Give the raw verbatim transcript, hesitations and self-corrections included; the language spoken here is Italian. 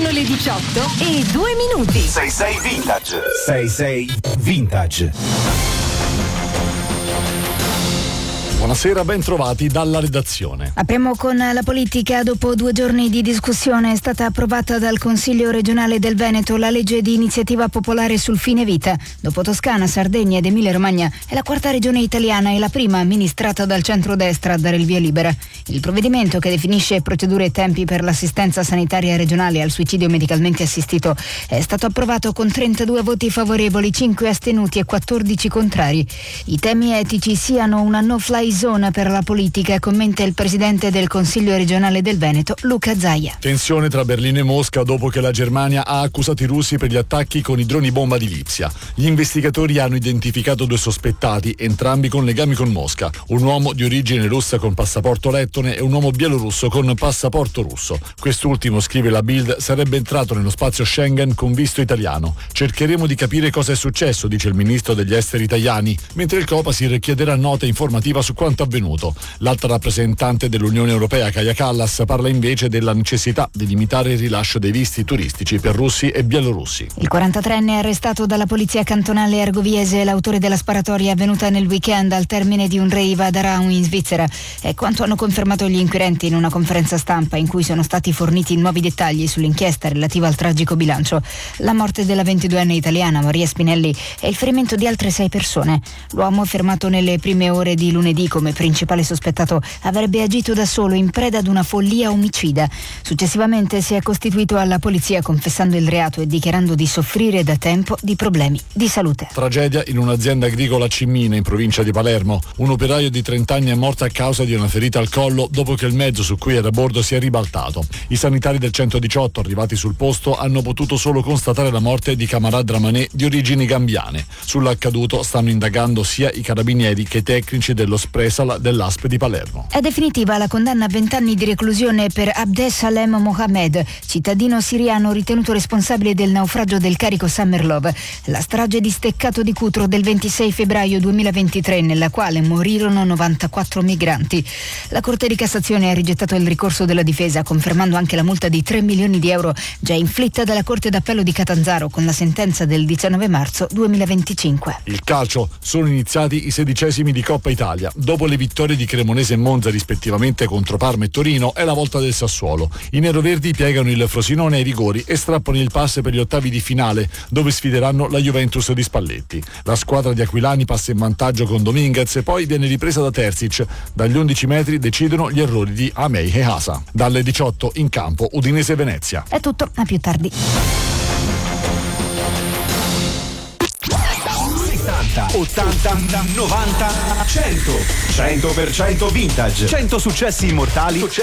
Sono le diciotto e due minuti. sei sei Vintage. sei sei Vintage. Buonasera, ben trovati dalla redazione. Apriamo con la politica. Dopo due giorni di discussione è stata approvata dal Consiglio regionale del Veneto la legge di iniziativa popolare sul fine vita. Dopo Toscana, Sardegna ed Emilia Romagna è la quarta regione italiana e la prima amministrata dal centrodestra a dare il via libera. Il provvedimento, che definisce procedure e tempi per l'assistenza sanitaria regionale al suicidio medicalmente assistito, è stato approvato con trentadue voti favorevoli, cinque astenuti e quattordici contrari. I temi etici siano una no-fly zona per la politica, commenta il presidente del Consiglio regionale del Veneto, Luca Zaia. Tensione tra Berlino e Mosca dopo che la Germania ha accusato i russi per gli attacchi con i droni bomba di Lipsia. Gli investigatori hanno identificato due sospettati, entrambi con legami con Mosca, un uomo di origine russa con passaporto lettone e un uomo bielorusso con passaporto russo. Quest'ultimo, scrive la Bild, sarebbe entrato nello spazio Schengen con visto italiano. Cercheremo di capire cosa è successo, dice il ministro degli esteri Tajani, mentre il Copasir chiederà nota informativa su quanto avvenuto. L'altra rappresentante dell'Unione Europea, Kaja Kallas, parla invece della necessità di limitare il rilascio dei visti turistici per russi e bielorussi. Il quarantatreenne è arrestato dalla polizia cantonale argoviese, l'autore della sparatoria avvenuta nel weekend al termine di un rave ad Arau in Svizzera. È quanto hanno confermato gli inquirenti in una conferenza stampa in cui sono stati forniti nuovi dettagli sull'inchiesta relativa al tragico bilancio. La morte della ventiduenne italiana Maria Spinelli e il ferimento di altre sei persone. L'uomo, fermato nelle prime ore di lunedì come principale sospettato, avrebbe agito da solo in preda ad una follia omicida. Successivamente si è costituito alla polizia confessando il reato e dichiarando di soffrire da tempo di problemi di salute. Tragedia in un'azienda agricola a Cimmina, in provincia di Palermo. Un operaio di trenta anni è morto a causa di una ferita al collo dopo che il mezzo su cui era a bordo si è ribaltato. I sanitari del centodiciotto, arrivati sul posto, hanno potuto solo constatare la morte di Camarad Ramané, di origini gambiane. Sull'accaduto stanno indagando sia i carabinieri che i tecnici dello Spresal dell'A S P di Palermo. È definitiva la condanna a vent'anni di reclusione per Abdesalem Mohamed, cittadino siriano ritenuto responsabile del naufragio del carico Summer Love, la strage di Steccato di Cutro del ventisei febbraio duemilaventitré, nella quale morirono novantaquattro migranti. La Corte di Cassazione ha rigettato il ricorso della difesa, confermando anche la multa di tre milioni di euro già inflitta dalla Corte d'Appello di Catanzaro con la sentenza del diciannove marzo duemilaventicinque. Il calcio: sono iniziati i sedicesimi di Coppa Italia. Dopo le vittorie di Cremonese e Monza rispettivamente contro Parma e Torino, è la volta del Sassuolo. I neroverdi piegano il Frosinone ai rigori e strappano il pass per gli ottavi di finale, dove sfideranno la Juventus di Spalletti. La squadra di aquilani passa in vantaggio con Dominguez e poi viene ripresa da Terzic. Dagli undici metri decidono gli errori di Amei e Hasa. Dalle diciotto in campo Udinese-Venezia. È tutto, a più tardi. ottanta, novanta, cento. cento per cento Vintage. cento successi immortali